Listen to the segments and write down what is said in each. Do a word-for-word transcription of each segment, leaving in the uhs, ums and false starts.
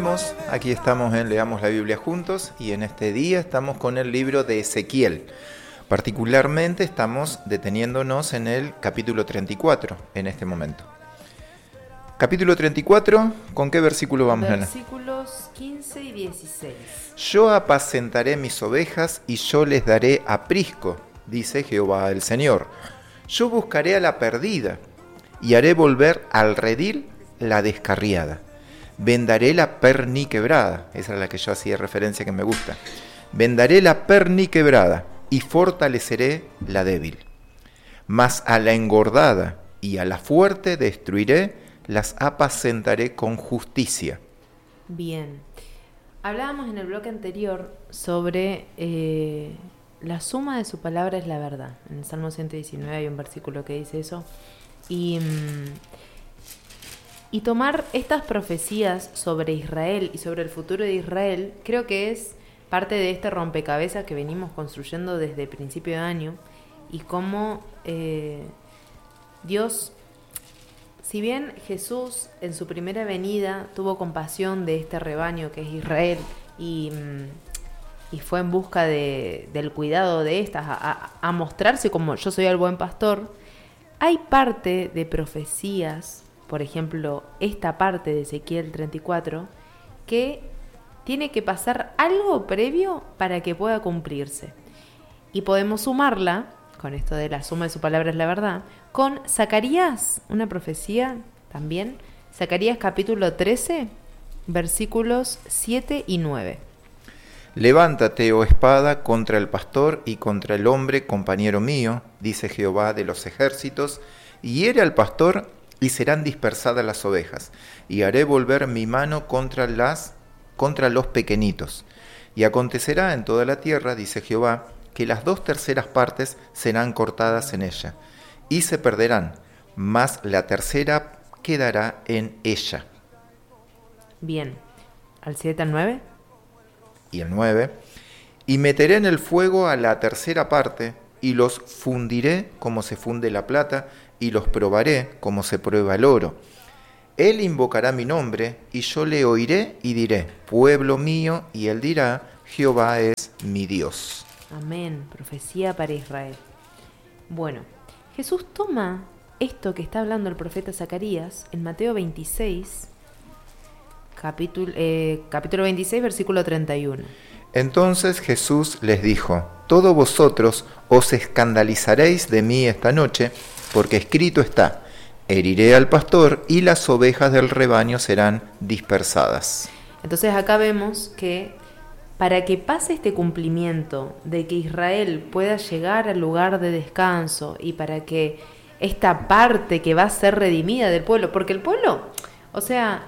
Continuemos, aquí estamos en Leamos la Biblia Juntos y en este día estamos con el libro de Ezequiel. Particularmente estamos deteniéndonos en el capítulo treinta y cuatro en este momento. Capítulo treinta y cuatro, ¿con qué versículo vamos, Ana? Versículos quince y dieciséis. Yo apacentaré mis ovejas y yo les daré aprisco, dice Jehová el Señor. Yo buscaré a la perdida y haré volver al redil la descarriada. Vendaré la perniquebrada, esa es la que yo hacía referencia que me gusta. Vendaré la perniquebrada y fortaleceré la débil. Mas a la engordada y a la fuerte destruiré, las apacentaré con justicia. Bien, hablábamos en el bloque anterior sobre eh, la suma de su palabra es la verdad. En el Salmo ciento diecinueve hay un versículo que dice eso. Y... Mmm, Y tomar estas profecías sobre Israel y sobre el futuro de Israel, creo que es parte de este rompecabezas que venimos construyendo desde el principio de año, y cómo eh, Dios, si bien Jesús en su primera venida tuvo compasión de este rebaño que es Israel y, y fue en busca de, del cuidado de estas, a, a mostrarse como yo soy el buen pastor, hay parte de profecías, por ejemplo, esta parte de Ezequiel treinta y cuatro, que tiene que pasar algo previo para que pueda cumplirse. Y podemos sumarla, con esto de la suma de su palabra es la verdad, con Zacarías, una profecía también, Zacarías capítulo trece, versículos siete y nueve. Levántate, oh espada, contra el pastor y contra el hombre, compañero mío, dice Jehová de los ejércitos, y hiere al pastor y serán dispersadas las ovejas, y haré volver mi mano contra las contra los pequeñitos. Y acontecerá en toda la tierra, dice Jehová, que las dos terceras partes serán cortadas en ella, y se perderán, mas la tercera quedará en ella. Bien, ¿al siete al nueve? Y el nueve, y meteré en el fuego a la tercera parte, y los fundiré como se funde la plata, y los probaré como se prueba el oro. Él invocará mi nombre, y yo le oiré y diré, pueblo mío, y él dirá, Jehová es mi Dios. Amén, profecía para Israel. Bueno, Jesús toma esto que está hablando el profeta Zacarías en Mateo veintiséis, capítulo, eh, capítulo veintiséis, versículo treinta y uno. Entonces Jesús les dijo, todos vosotros os escandalizaréis de mí esta noche, porque escrito está, heriré al pastor y las ovejas del rebaño serán dispersadas. Entonces acá vemos que para que pase este cumplimiento de que Israel pueda llegar al lugar de descanso y para que esta parte que va a ser redimida del pueblo, porque el pueblo, o sea,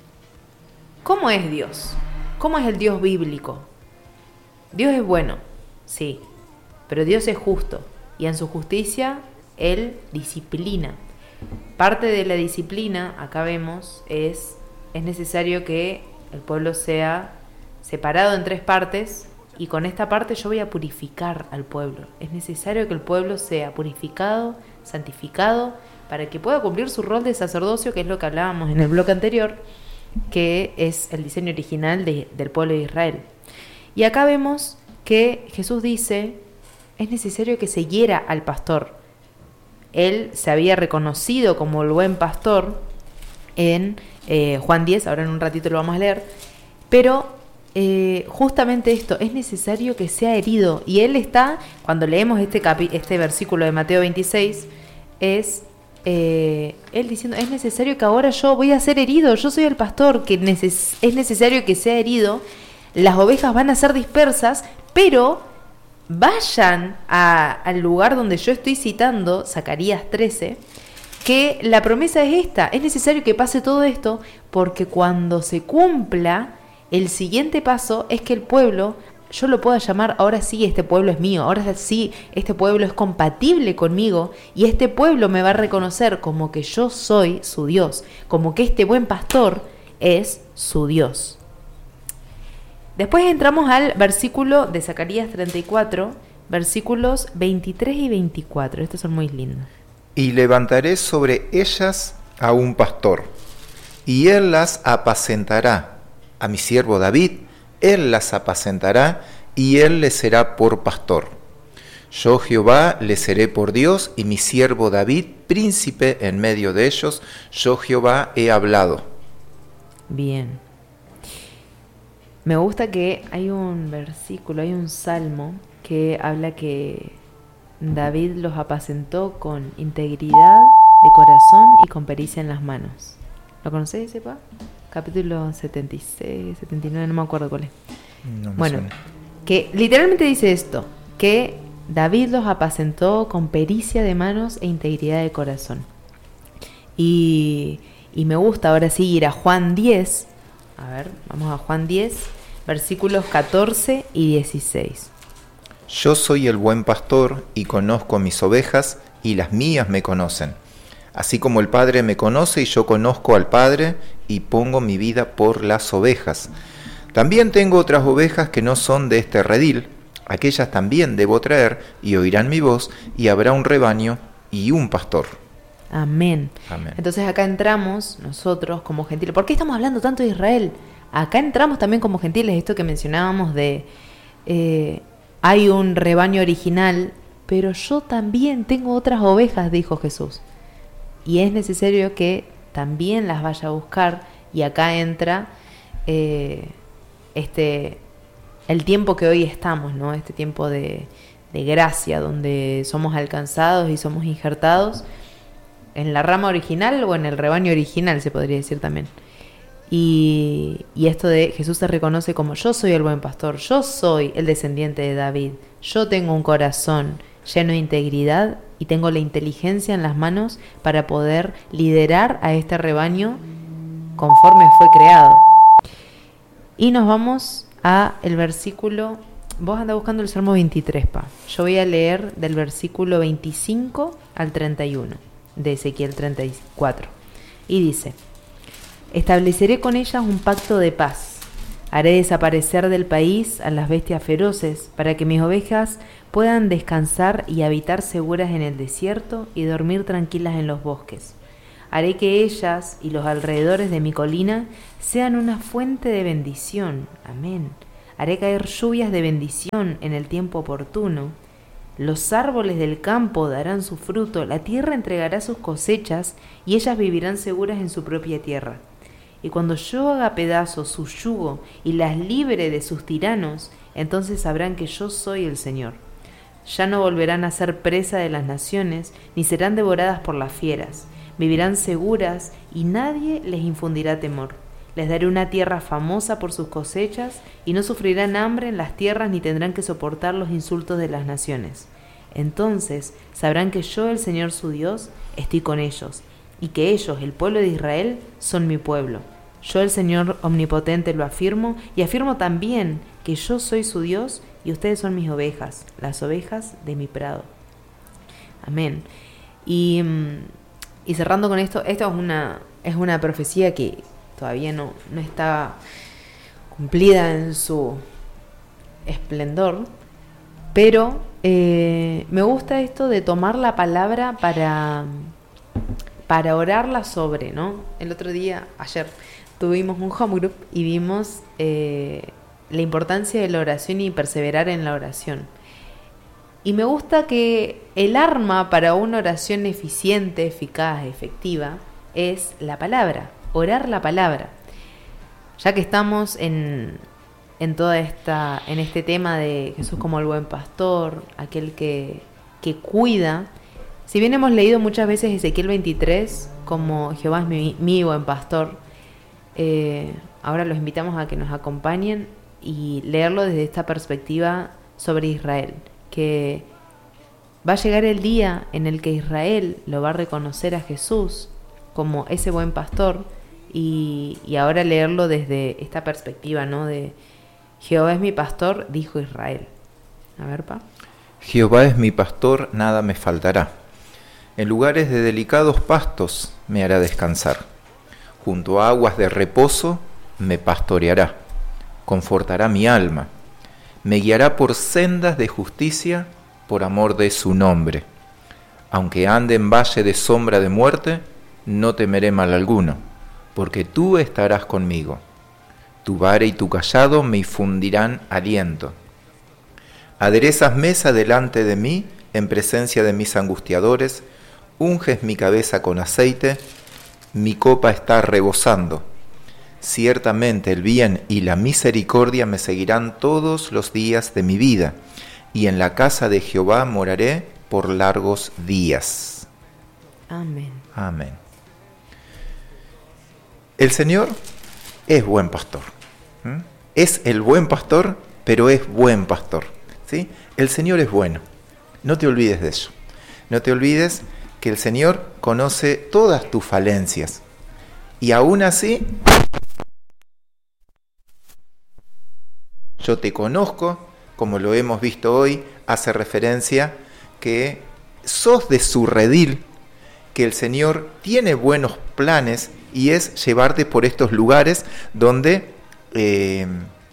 ¿cómo es Dios? ¿Cómo es el Dios bíblico? Dios es bueno, sí, pero Dios es justo y en su justicia Él disciplina. Parte de la disciplina, acá vemos, es, es necesario que el pueblo sea separado en tres partes y con esta parte yo voy a purificar al pueblo. Es necesario que el pueblo sea purificado, santificado, para que pueda cumplir su rol de sacerdocio, que es lo que hablábamos en el bloque anterior, que es el diseño original de, del pueblo de Israel. Y acá vemos que Jesús dice, es necesario que se hiera al pastor. Él se había reconocido como el buen pastor en eh, Juan diez, ahora en un ratito lo vamos a leer, pero eh, justamente esto, es necesario que sea herido. Y él está, cuando leemos este, capi, este versículo de Mateo veintiséis, es eh, él diciendo, es necesario que ahora yo voy a ser herido, yo soy el pastor, que neces- es necesario que sea herido, las ovejas van a ser dispersas, pero vayan a, al lugar donde yo estoy citando, Zacarías trece, que la promesa es esta, es necesario que pase todo esto, porque cuando se cumpla, el siguiente paso es que el pueblo, yo lo pueda llamar, ahora sí, este pueblo es mío, ahora sí, este pueblo es compatible conmigo, y este pueblo me va a reconocer como que yo soy su Dios, como que este buen pastor es su Dios. Después entramos al versículo de Zacarías treinta y cuatro, versículos veintitrés y veinticuatro. Estos son muy lindos. Y levantaré sobre ellas a un pastor, y él las apacentará a mi siervo David, él las apacentará y él les será por pastor. Yo Jehová les seré por Dios y mi siervo David príncipe en medio de ellos. Yo Jehová he hablado. Bien. Me gusta que hay un versículo, hay un salmo que habla que David los apacentó con integridad de corazón y con pericia en las manos. ¿Lo conocés ese, pa? Capítulo setenta y seis, setenta y nueve, no me acuerdo cuál es. No me bueno, suena. Que literalmente dice esto, que David los apacentó con pericia de manos e integridad de corazón. Y, y me gusta ahora sí ir a Juan diez. A ver, vamos a Juan diez, versículos catorce y dieciséis. Yo soy el buen pastor y conozco a mis ovejas y las mías me conocen. Así como el Padre me conoce y yo conozco al Padre y pongo mi vida por las ovejas. También tengo otras ovejas que no son de este redil. Aquellas también debo traer y oirán mi voz y habrá un rebaño y un pastor. Amén. Amén. Entonces acá entramos nosotros como gentiles. ¿Por qué estamos hablando tanto de Israel? Acá entramos también como gentiles, esto que mencionábamos de eh, hay un rebaño original, pero yo también tengo otras ovejas, dijo Jesús. Y es necesario que también las vaya a buscar, y acá entra eh, este el tiempo que hoy estamos, ¿no? Este tiempo de, de gracia, donde somos alcanzados y somos injertados en la rama original o en el rebaño original, se podría decir también. Y, y esto de Jesús se reconoce como yo soy el buen pastor, yo soy el descendiente de David, yo tengo un corazón lleno de integridad y tengo la inteligencia en las manos para poder liderar a este rebaño conforme fue creado. Y nos vamos a el versículo, vos andás buscando el Salmo veintitrés, pa. Yo voy a leer del versículo veinticinco al treinta y uno de Ezequiel treinta y cuatro. Y dice: estableceré con ellas un pacto de paz. Haré desaparecer del país a las bestias feroces, para que mis ovejas puedan descansar y habitar seguras en el desierto y dormir tranquilas en los bosques. Haré que ellas y los alrededores de mi colina sean una fuente de bendición. Amén. Haré caer lluvias de bendición en el tiempo oportuno. Los árboles del campo darán su fruto, la tierra entregará sus cosechas y ellas vivirán seguras en su propia tierra. Y cuando yo haga pedazos su yugo y las libre de sus tiranos, entonces sabrán que yo soy el Señor. Ya no volverán a ser presa de las naciones, ni serán devoradas por las fieras. Vivirán seguras y nadie les infundirá temor. Les daré una tierra famosa por sus cosechas y no sufrirán hambre en las tierras ni tendrán que soportar los insultos de las naciones. Entonces sabrán que yo, el Señor su Dios, estoy con ellos y que ellos, el pueblo de Israel, son mi pueblo. Yo, el Señor omnipotente, lo afirmo y afirmo también que yo soy su Dios y ustedes son mis ovejas, las ovejas de mi prado. Amén. Y, y cerrando con esto, esto es una, es una profecía que todavía no, no está cumplida en su esplendor, pero eh, me gusta esto de tomar la palabra para, para orarla sobre, ¿no? El otro día, ayer, tuvimos un home group y vimos eh, la importancia de la oración y perseverar en la oración. Y me gusta que el arma para una oración eficiente, eficaz, efectiva, es la palabra. Orar la palabra. Ya que estamos en, en toda esta, en este tema de Jesús como el buen pastor, aquel que, que cuida, si bien hemos leído muchas veces Ezequiel veintitrés como Jehová es mi, mi buen pastor, eh, ahora los invitamos a que nos acompañen y leerlo desde esta perspectiva sobre Israel, que va a llegar el día en el que Israel lo va a reconocer a Jesús como ese buen pastor. Y, y ahora leerlo desde esta perspectiva, ¿no? De Jehová es mi pastor, dijo Israel. A ver, pa. Jehová es mi pastor, nada me faltará. En lugares de delicados pastos me hará descansar. Junto a aguas de reposo me pastoreará. Confortará mi alma. Me guiará por sendas de justicia por amor de su nombre. Aunque ande en valle de sombra de muerte, no temeré mal alguno, porque tú estarás conmigo. Tu vara y tu cayado me infundirán aliento. Aderezas mesa delante de mí, en presencia de mis angustiadores, unges mi cabeza con aceite, mi copa está rebosando. Ciertamente el bien y la misericordia me seguirán todos los días de mi vida, y en la casa de Jehová moraré por largos días. Amén. Amén. El Señor es buen pastor. ¿Mm? Es el buen pastor, pero es buen pastor. ¿Sí? El Señor es bueno. No te olvides de eso. No te olvides que el Señor conoce todas tus falencias. Y aún así, yo te conozco, como lo hemos visto hoy, hace referencia que sos de su redil, que el Señor tiene buenos planes y es llevarte por estos lugares donde, eh,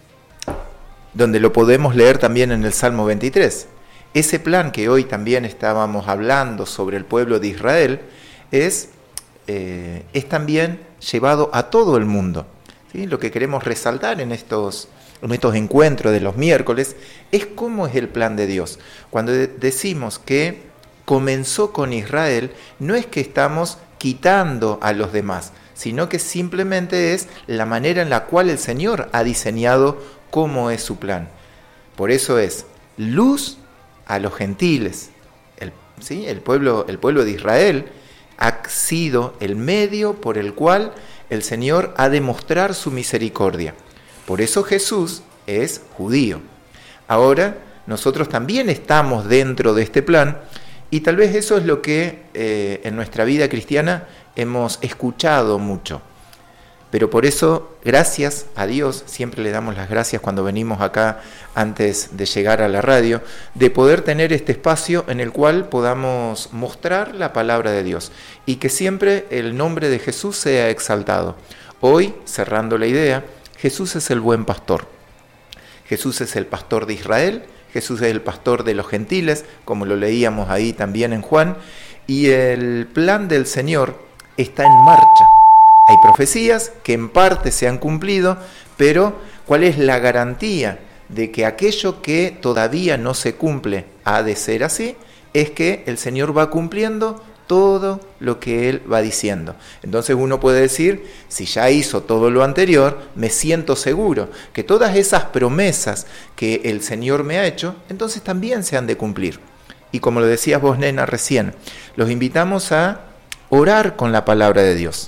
donde lo podemos leer también en el Salmo veintitrés. Ese plan que hoy también estábamos hablando sobre el pueblo de Israel es, eh, es también llevado a todo el mundo. ¿Sí? Lo que queremos resaltar en estos, en estos encuentros de los miércoles es cómo es el plan de Dios. Cuando de- decimos que comenzó con Israel, no es que estamos quitando a los demás, sino que simplemente es la manera en la cual el Señor ha diseñado cómo es su plan. Por eso es luz a los gentiles. El, ¿sí? el, pueblo, el pueblo de Israel ha sido el medio por el cual el Señor ha de mostrar su misericordia. Por eso Jesús es judío. Ahora nosotros también estamos dentro de este plan y tal vez eso es lo que eh, en nuestra vida cristiana hemos escuchado mucho. Pero por eso, gracias a Dios, siempre le damos las gracias cuando venimos acá antes de llegar a la radio, de poder tener este espacio en el cual podamos mostrar la palabra de Dios y que siempre el nombre de Jesús sea exaltado. Hoy, cerrando la idea, Jesús es el buen pastor. Jesús es el pastor de Israel, Jesús es el pastor de los gentiles, como lo leíamos ahí también en Juan, y el plan del Señor está en marcha. Hay profecías que en parte se han cumplido, pero ¿cuál es la garantía de que aquello que todavía no se cumple ha de ser así? Es que el Señor va cumpliendo todo lo que Él va diciendo. Entonces uno puede decir, si ya hizo todo lo anterior, me siento seguro que todas esas promesas que el Señor me ha hecho, entonces también se han de cumplir. Y como lo decías vos, nena, recién, los invitamos a orar con la palabra de Dios.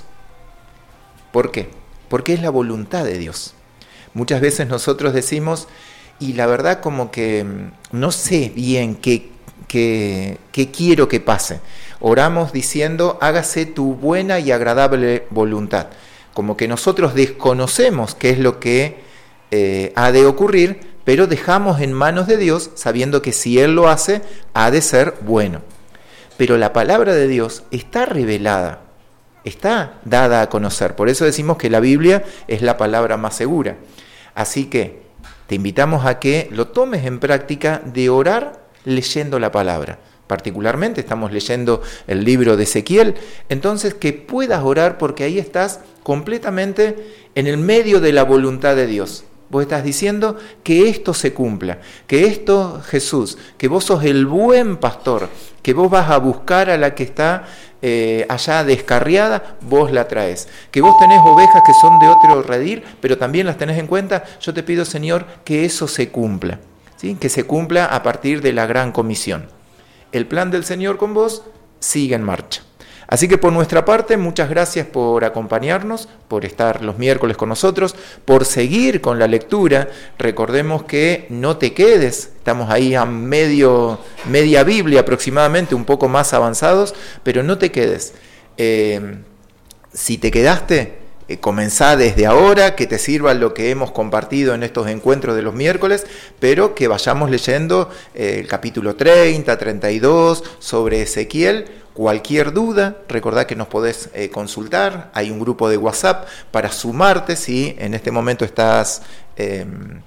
¿Por qué? Porque es la voluntad de Dios. Muchas veces nosotros decimos, y la verdad como que no sé bien qué, qué, qué quiero que pase. Oramos diciendo, hágase tu buena y agradable voluntad. Como que nosotros desconocemos qué es lo que eh, ha de ocurrir, pero dejamos en manos de Dios, sabiendo que si Él lo hace, ha de ser bueno. Pero la palabra de Dios está revelada, está dada a conocer. Por eso decimos que la Biblia es la palabra más segura. Así que te invitamos a que lo tomes en práctica de orar leyendo la palabra. Particularmente estamos leyendo el libro de Ezequiel, entonces que puedas orar porque ahí estás completamente en el medio de la voluntad de Dios. Vos estás diciendo que esto se cumpla, que esto, Jesús, que vos sos el buen pastor, que vos vas a buscar a la que está eh, allá descarriada, vos la traes. Que vos tenés ovejas que son de otro redil, pero también las tenés en cuenta. Yo te pido, Señor, que eso se cumpla, ¿sí? Que se cumpla a partir de la gran comisión. El plan del Señor con vos sigue en marcha. Así que por nuestra parte, muchas gracias por acompañarnos, por estar los miércoles con nosotros, por seguir con la lectura. Recordemos que no te quedes, estamos ahí a medio, media Biblia aproximadamente, un poco más avanzados, pero no te quedes. Eh, si te quedaste, eh, comenzá desde ahora, que te sirva lo que hemos compartido en estos encuentros de los miércoles, pero que vayamos leyendo eh, el capítulo treinta, treinta y dos sobre Ezequiel. Cualquier duda, recordá que nos podés eh, consultar, hay un grupo de WhatsApp para sumarte si en este momento estás eh,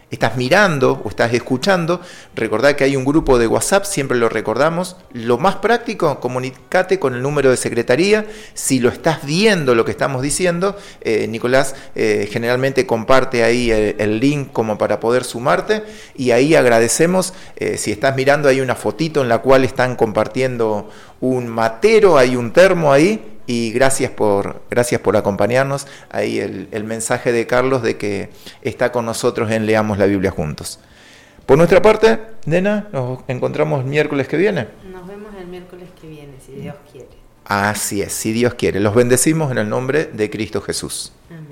estás mirando o estás escuchando, recordá que hay un grupo de WhatsApp, siempre lo recordamos. Lo más práctico, comunícate con el número de secretaría. Si lo estás viendo lo que estamos diciendo, eh, Nicolás eh, generalmente comparte ahí el, el link como para poder sumarte, y ahí agradecemos. Eh, si estás mirando, hay una fotito en la cual están compartiendo un matero, hay un termo ahí. Y gracias por, gracias por acompañarnos. Ahí el, el mensaje de Carlos de que está con nosotros en Leamos la Biblia Juntos. Por nuestra parte, nena, nos encontramos el miércoles que viene. Nos vemos el miércoles que viene, si Dios quiere. Así es, si Dios quiere. Los bendecimos en el nombre de Cristo Jesús. Amén.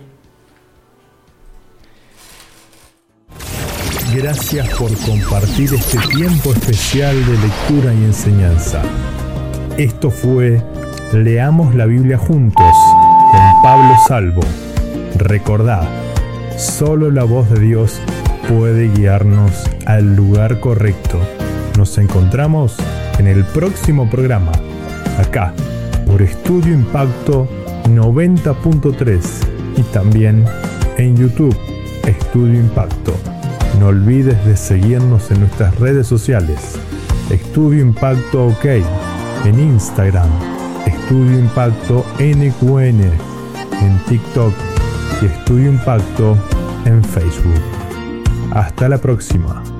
Gracias por compartir este tiempo especial de lectura y enseñanza. Esto fue Leamos la Biblia Juntos con Pablo Salvo. Recordá, solo la voz de Dios puede guiarnos al lugar correcto. Nos encontramos en el próximo programa, acá, por Estudio Impacto noventa punto tres y también en YouTube, Estudio Impacto. No olvides de seguirnos en nuestras redes sociales, Estudio Impacto OK, en Instagram, Estudio Impacto N Q N, en TikTok y Estudio Impacto en Facebook. Hasta la próxima.